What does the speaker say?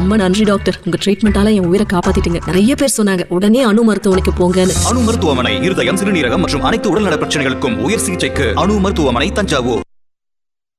ரொம்ப நன்றி டாக்டர். உங்க ட்ரீட்மெண்டால என் உயிரை காப்பாத்திட்டீங்க. நிறைய பேர் சொன்னாங்க உடனே அணு மருத்துவமனைக்கு போங்கன்னு. அணு மருத்துவமனை இருதயம், சிறுநீரகம் மற்றும் அனைத்து உடல்நல பிரச்சனைகளுக்கும் உயர் சிகிச்சைக்கு அணு மருத்துவமனை, தஞ்சாவூர்.